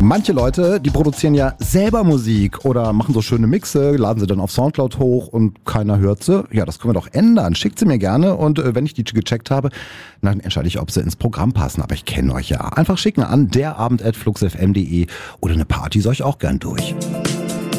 Manche Leute, die produzieren ja selber Musik oder machen so schöne Mixe, laden sie dann auf Soundcloud hoch und keiner hört sie. Ja, das können wir doch ändern. Schickt sie mir gerne und wenn ich die gecheckt habe, dann entscheide ich, ob sie ins Programm passen. Aber ich kenne euch ja. Einfach schicken an derabend@fluxfm.de oder eine Party soll ich auch gern durch.